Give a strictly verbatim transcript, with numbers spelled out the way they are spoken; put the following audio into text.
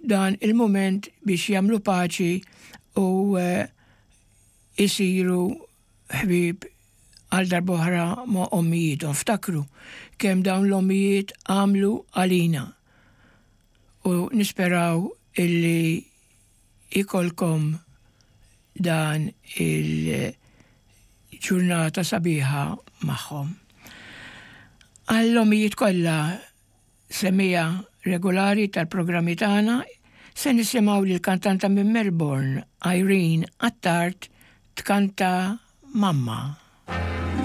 dan il-moment biex jagħmlu paċi u jisiru ħbib għal darbohra ma' ommijietom. Ftakru kemm dawn l-ommijiet għamlu għalina u nisperaw illi ikolkom dan il-ġurnata sabiħa magħhom. Għall-ommijiet kollha semmija regolari tal-programmi tagħna se nisimgħu lil kantanta minn Melbourne, Irene Attard, tkanta Mamma.